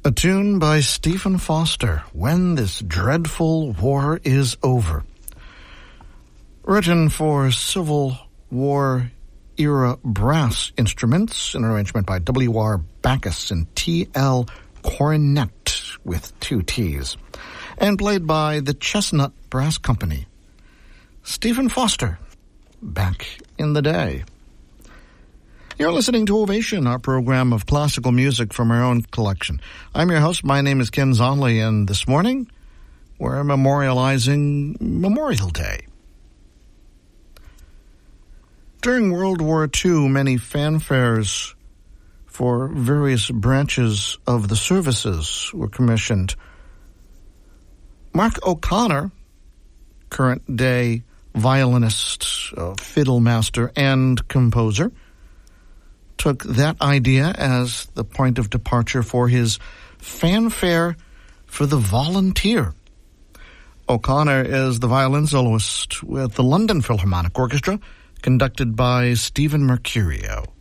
A tune by Stephen Foster, When This Dreadful War Is Over. Written for Civil War-era brass instruments, an arrangement by W.R. Backus and T.L. Cornett, with 2 T's, and played by the Chestnut Brass Company. Stephen Foster, back in the day. You're listening to Ovation, our program of classical music from our own collection. I'm your host. My name is Ken Zonley, and this morning we're memorializing Memorial Day. During World War II, many fanfares for various branches of the services were commissioned. Mark O'Connor, current-day violinist, fiddle master, and composer, took that idea as the point of departure for his fanfare for the volunteer. O'Connor is the violin soloist with the London Philharmonic Orchestra, conducted by Stephen Mercurio.